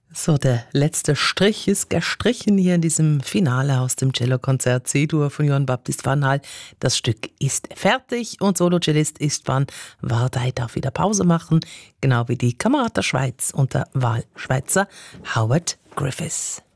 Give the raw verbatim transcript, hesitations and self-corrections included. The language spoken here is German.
So, der letzte Strich ist gestrichen hier in diesem Finale aus dem Cellokonzert C-Dur von Johann Baptist van Hal. Das Stück ist fertig und Solocellist Istvan Vardai darf wieder Pause machen, genau wie die Kamerad der Schweiz und der Wahlschweizer Howard Griffiths.